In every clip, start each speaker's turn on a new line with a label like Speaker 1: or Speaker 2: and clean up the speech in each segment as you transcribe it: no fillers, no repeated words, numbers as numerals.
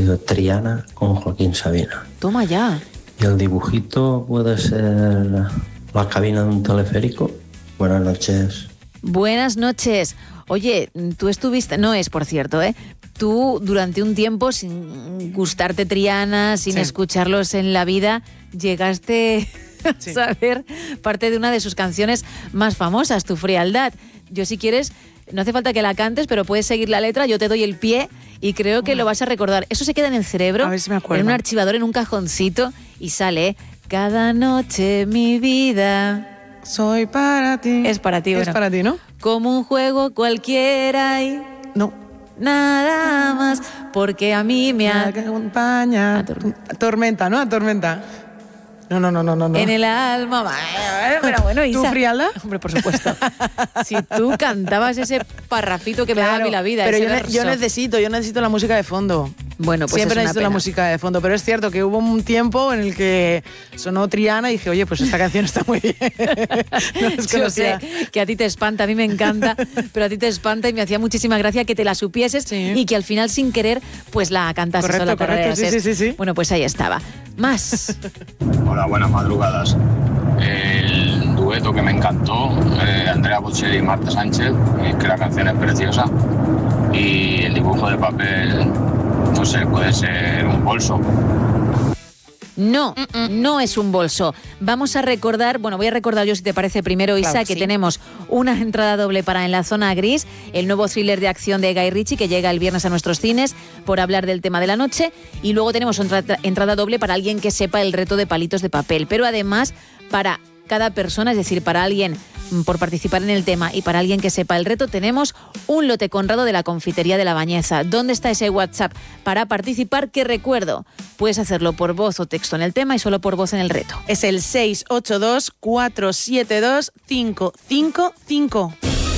Speaker 1: sido Triana con Joaquín Sabina.
Speaker 2: Toma ya.
Speaker 1: Y el dibujito puede ser la cabina de un teleférico. Buenas noches.
Speaker 2: Buenas noches. Oye, tú estuviste... No es, por cierto, ¿eh? Tú, durante un tiempo, sin gustarte Triana, sin escucharlos en la vida, llegaste a saber parte de una de sus canciones más famosas, Tu Frialdad. Yo, si quieres, no hace falta que la cantes, pero puedes seguir la letra, yo te doy el pie y creo que lo vas a recordar. Eso se queda en el cerebro,
Speaker 3: a ver si me acuerdo.
Speaker 2: En un archivador, en un cajoncito, y sale: cada noche mi vida...
Speaker 3: Soy para ti.
Speaker 2: Es para ti, bueno.
Speaker 3: Es para ti, ¿no?
Speaker 2: Como un juego cualquiera y...
Speaker 3: No.
Speaker 2: Nada más, porque a mí me
Speaker 3: acompaña. Tormenta, ¿no? Tormenta. No.
Speaker 2: En el alma. Pero bueno, Isa.
Speaker 3: ¿Tu Frialdad?
Speaker 2: Hombre, por supuesto. Si tú cantabas ese parrafito que me daba a mí la vida.
Speaker 3: Pero yo necesito la música de fondo.
Speaker 2: Bueno, pues
Speaker 3: siempre
Speaker 2: es
Speaker 3: necesito la música de fondo, pero es cierto que hubo un tiempo en el que sonó Triana y dije, oye, pues esta canción está muy bien. No es que
Speaker 2: yo sé que a ti te espanta, a mí me encanta, pero a ti te espanta y me hacía muchísima gracia que te la supieses y que al final, sin querer, pues la cantases.
Speaker 3: Correcto, sí.
Speaker 2: Bueno, pues ahí estaba. Más.
Speaker 4: Hola, buenas madrugadas. El dueto que me encantó, Andrea Bocelli y Marta Sánchez, es que la canción es preciosa y el dibujo de papel, no sé, puede ser un bolso.
Speaker 2: No es un bolso. Vamos a recordar, voy a recordar yo, si te parece, primero, Isa, que tenemos una entrada doble para En la zona gris, el nuevo thriller de acción de Guy Ritchie que llega el viernes a nuestros cines por hablar del tema de la noche, y luego tenemos otra entrada doble para alguien que sepa el reto de palitos de papel, pero además para cada persona, es decir, para alguien por participar en el tema y para alguien que sepa el reto, tenemos un lote Conrado de la Confitería de la Bañeza. ¿Dónde está ese WhatsApp para participar? Que recuerdo, puedes hacerlo por voz o texto en el tema y solo por voz en el reto.
Speaker 3: Es el 682-472-555.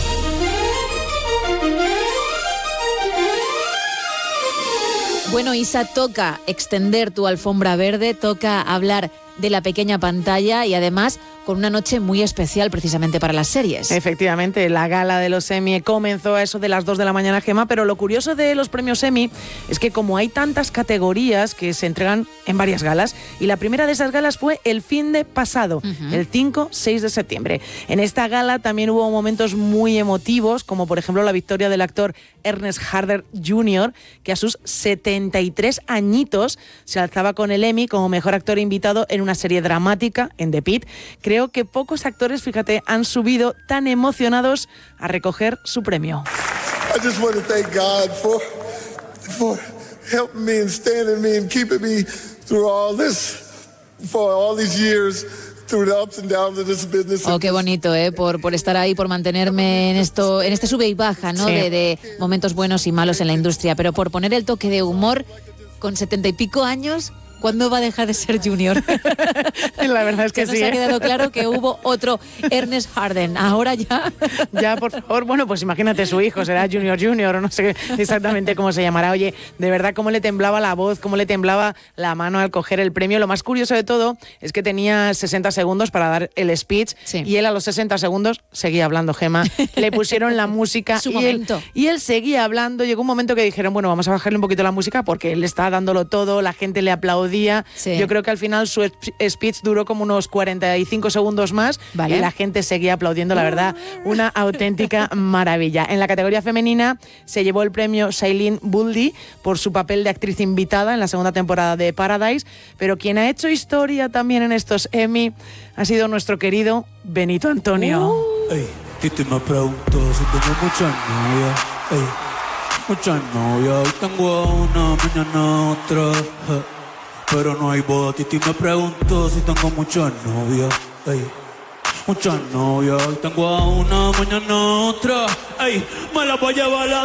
Speaker 2: Bueno, Isa, toca extender tu alfombra verde, toca hablar de la pequeña pantalla y además con una noche muy especial precisamente para las series.
Speaker 3: Efectivamente, la gala de los Emmy comenzó a eso de las 2 de la mañana, Gemma, pero lo curioso de los premios Emmy es que como hay tantas categorías que se entregan en varias galas, y la primera de esas galas fue el fin de pasado, el 5-6 de septiembre. En esta gala también hubo momentos muy emotivos, como por ejemplo la victoria del actor Ernest Harder Jr., que a sus 73 añitos se alzaba con el Emmy como mejor actor invitado en una serie dramática, en The Pitt. Creo que pocos actores, fíjate, han subido tan emocionados a recoger su premio.
Speaker 5: I just want to thank God for helping me and standing me and keeping me through all this, for all these years.
Speaker 2: Oh, qué bonito, por estar ahí, por mantenerme en este sube y baja, ¿no? De momentos buenos y malos en la industria, pero por poner el toque de humor con 70 y pico años. ¿Cuándo va a dejar de ser Junior?
Speaker 3: La verdad es que sí.
Speaker 2: Nos ha quedado claro que hubo otro Ernest Harden. Ahora ya.
Speaker 3: Ya, por favor. Bueno, pues imagínate su hijo, será Junior o no sé exactamente cómo se llamará. Oye, de verdad, cómo le temblaba la voz, cómo le temblaba la mano al coger el premio. Lo más curioso de todo es que tenía 60 segundos para dar el speech y él a los 60 segundos seguía hablando, Gemma. Le pusieron la música y él seguía hablando. Llegó un momento que dijeron, bueno, vamos a bajarle un poquito la música porque él está dándolo todo, la gente le aplaudía. Yo creo que al final su speech duró como unos 45 segundos más y la gente seguía aplaudiendo, la verdad, una auténtica maravilla. En la categoría femenina se llevó el premio Shailene Woodley por su papel de actriz invitada en la segunda temporada de Paradise, pero quien ha hecho historia también en estos Emmy ha sido nuestro querido Benito Antonio.
Speaker 6: Ey, Titi me preguntó si tengo muchas novias. Muchas novias, hoy tengo una, mañana otra. Pero no hay boda. Titi me preguntó si tengo muchas novias. Muchas novias, hoy tengo a una, mañana otra. Me la voy a llevar a